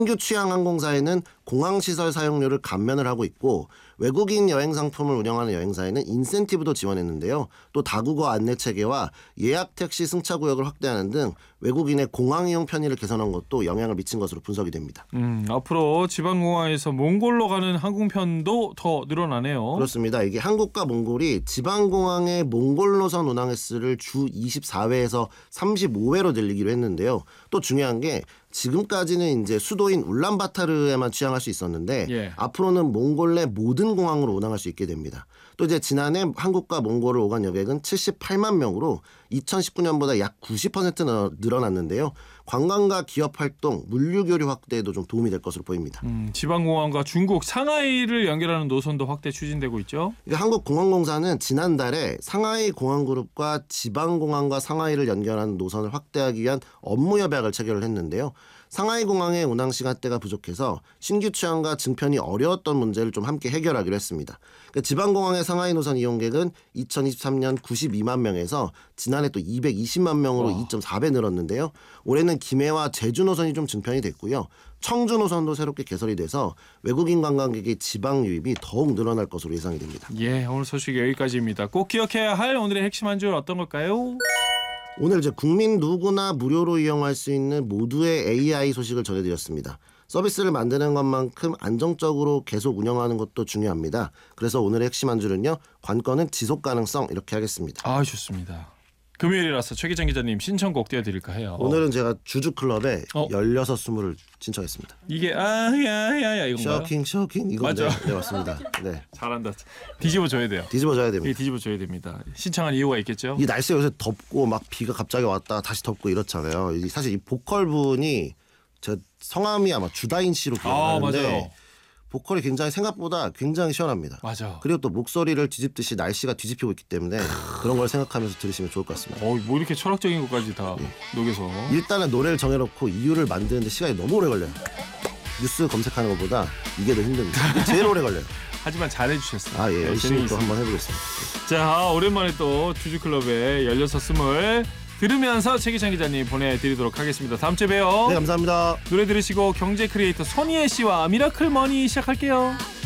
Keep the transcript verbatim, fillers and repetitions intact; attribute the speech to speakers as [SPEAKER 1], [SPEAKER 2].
[SPEAKER 1] 신규 취향 항공사에는 공항시설 사용료를 감면을 하고 있고 외국인 여행 상품을 운영하는 여행사에는 인센티브도 지원했는데요. 또 다국어 안내 체계와 예약 택시 승차 구역을 확대하는 등 외국인의 공항 이용 편의를 개선한 것도 영향을 미친 것으로 분석이 됩니다.
[SPEAKER 2] 음, 앞으로 지방공항에서 몽골로 가는 항공편도 더 늘어나네요.
[SPEAKER 1] 그렇습니다. 이게 한국과 몽골이 지방공항의 몽골 노선 운항 횟수를 주 이십사 회에서 삼십오 회로 늘리기로 했는데요. 또 중요한 게 지금까지는 이제 수도인 울란바타르에만 취항할 수 있었는데
[SPEAKER 2] 예.
[SPEAKER 1] 앞으로는 몽골 내 모든 공항으로 운항할 수 있게 됩니다. 또 이제 지난해 한국과 몽골을 오간 여객은 칠십팔만 명으로 이천십구 년보다 약 구십 퍼센트 늘어났는데요. 관광과 기업 활동, 물류 교류 확대에도 좀 도움이 될 것으로 보입니다.
[SPEAKER 2] 음, 지방공항과 중국 상하이를 연결하는 노선도 확대 추진되고 있죠.
[SPEAKER 1] 한국공항공사는 지난달에 상하이 공항그룹과 지방공항과 상하이를 연결하는 노선을 확대하기 위한 업무 협약을 체결을 했는데요. 상하이 공항의 운항 시간대가 부족해서 신규 취항과 증편이 어려웠던 문제를 좀 함께 해결하기로 했습니다. 그러니까 지방공항의 상하이 노선 이용객은 이천이십삼 년 구십이만 명에서 지난해 또 이백이십만 명으로
[SPEAKER 2] 와.
[SPEAKER 1] 이 점 사 배 늘었는데요. 올해는 김해와 제주 노선이 좀 증편이 됐고요. 청주 노선도 새롭게 개설이 돼서 외국인 관광객의 지방 유입이 더욱 늘어날 것으로 예상이 됩니다.
[SPEAKER 2] 예, 오늘 소식 여기까지입니다. 꼭 기억해야 할 오늘의 핵심 한 줄 어떤 걸까요?
[SPEAKER 1] 오늘 이제 국민 누구나 무료로 이용할 수 있는 모두의 에이아이 소식을 전해드렸습니다. 서비스를 만드는 것만큼 안정적으로 계속 운영하는 것도 중요합니다. 그래서 오늘의 핵심 한 줄은요. 관건은 지속 가능성 이렇게 하겠습니다.
[SPEAKER 2] 아, 좋습니다. 금요일이라서 최기정 기자님 신청곡 띄워드릴까 해요.
[SPEAKER 1] 오늘은 제가 주주클럽에
[SPEAKER 2] 어?
[SPEAKER 1] 열여섯 스물을 신청했습니다.
[SPEAKER 2] 이게 아야야야 이건가요?
[SPEAKER 1] 쇼킹 쇼킹 이건데
[SPEAKER 2] 맞아.
[SPEAKER 1] 네, 맞습니다. 네,
[SPEAKER 2] 잘한다. 뒤집어 줘야 돼요.
[SPEAKER 1] 뒤집어져야
[SPEAKER 2] 이게
[SPEAKER 1] 됩니다.
[SPEAKER 2] 뒤집어 줘야 됩니다. 신청한 이유가 있겠죠?
[SPEAKER 1] 이 날씨가 요새 덥고 막 비가 갑자기 왔다 다시 덥고 이렇잖아요. 이 사실 이 보컬 분이 제 성함이 아마 주다인 씨로
[SPEAKER 2] 아,
[SPEAKER 1] 기억하는데
[SPEAKER 2] 맞아요.
[SPEAKER 1] 보컬이 굉장히 생각보다 굉장히 시원합니다.
[SPEAKER 2] 맞아.
[SPEAKER 1] 그리고 또 목소리를 뒤집듯이 날씨가 뒤집히고 있기 때문에 그런 걸 생각하면서 들으시면 좋을 것 같습니다.
[SPEAKER 2] 어, 뭐 이렇게 철학적인 것까지 다 녹여서.
[SPEAKER 1] 일단은 노래를 정해놓고 이유를 만드는데 시간이 너무 오래 걸려요. 뉴스 검색하는 것보다 이게 더 힘듭니다. 이게 제일 오래 걸려요.
[SPEAKER 2] 하지만 잘해주셨어요.
[SPEAKER 1] 아, 예,
[SPEAKER 2] 네,
[SPEAKER 1] 열심히 또
[SPEAKER 2] 재미있습니다.
[SPEAKER 1] 한번 해보겠습니다.
[SPEAKER 2] 자, 오랜만에 또 주주클럽의 열여섯 스물 들으면서 최기찬 기자님 보내드리도록 하겠습니다. 다음 주에 봬요.
[SPEAKER 1] 네, 감사합니다.
[SPEAKER 2] 노래 들으시고 경제 크리에이터 손희애 씨와 미라클 머니 시작할게요.